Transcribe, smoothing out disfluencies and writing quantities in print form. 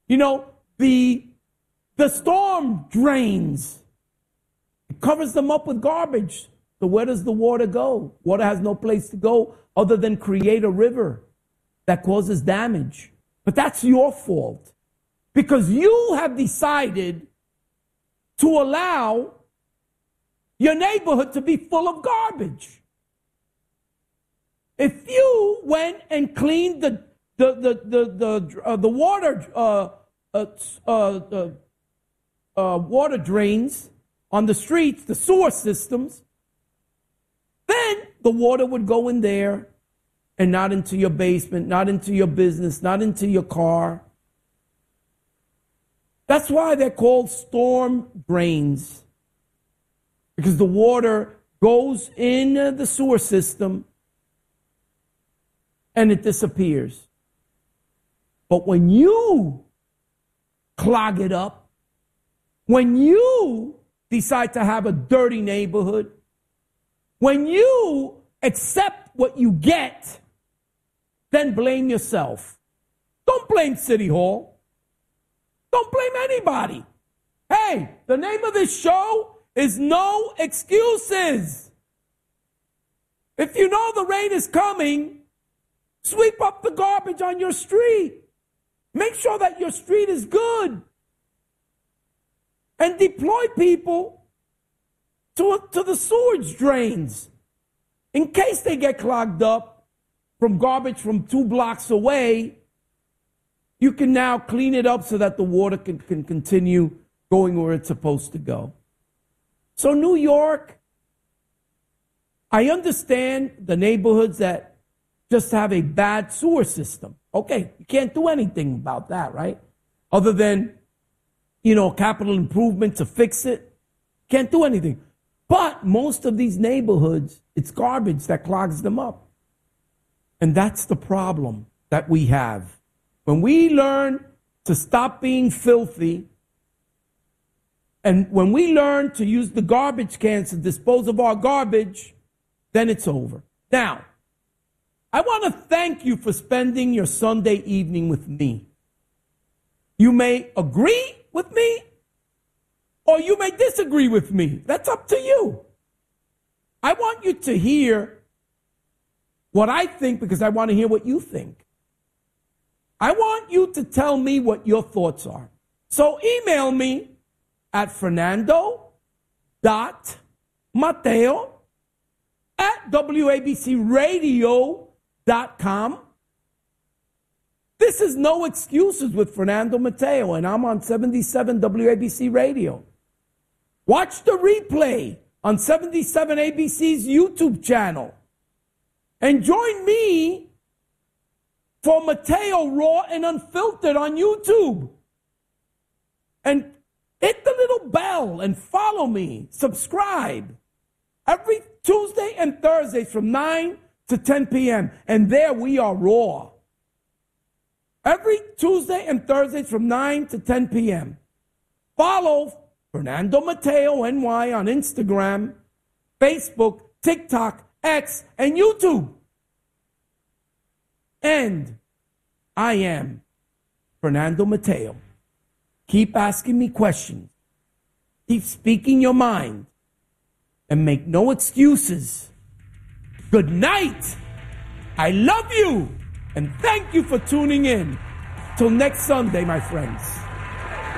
You know, the storm drains. It covers them up with garbage. So where does the water go? Water has no place to go other than create a river that causes damage. But that's your fault. Because you have decided to allow your neighborhood to be full of garbage. If you went and cleaned the water drains on the streets, the sewer systems, then the water would go in there and not into your basement, not into your business, not into your car. That's why they're called storm drains. Because the water goes in the sewer system and it disappears. But when you clog it up, when you decide to have a dirty neighborhood, when you accept what you get, then blame yourself. Don't blame City Hall. Don't blame anybody. Hey, the name of this show is No Excuses. If you know the rain is coming, sweep up the garbage on your street. Make sure that your street is good. And deploy people to the sewage drains in case they get clogged up from garbage from 2 blocks away. You can now clean it up so that the water can continue going where it's supposed to go. So New York, I understand the neighborhoods that just have a bad sewer system. Okay, you can't do anything about that, right? Other than, capital improvement to fix it. Can't do anything. But most of these neighborhoods, it's garbage that clogs them up. And that's the problem that we have. When we learn to stop being filthy, and when we learn to use the garbage cans to dispose of our garbage, then it's over. Now, I want to thank you for spending your Sunday evening with me. You may agree with me, or you may disagree with me. That's up to you. I want you to hear what I think because I want to hear what you think. I want you to tell me what your thoughts are. So email me at fernando.mateo@wabcradio.com. This is No Excuses with Fernando Mateo, and I'm on 77 WABC Radio. Watch the replay on 77 ABC's YouTube channel. And join me for Mateo Raw and Unfiltered on YouTube. And hit the little bell and follow me. Subscribe. Every Tuesday and Thursday from 9 to 10 p.m. And there we are raw. Every Tuesday and Thursday from 9 to 10 p.m. Follow Fernando Mateo NY on Instagram, Facebook, TikTok, X, and YouTube. And I am Fernando Mateo. Keep asking me questions. Keep speaking your mind. And make no excuses. Good night. I love you. And thank you for tuning in. Till next Sunday, my friends.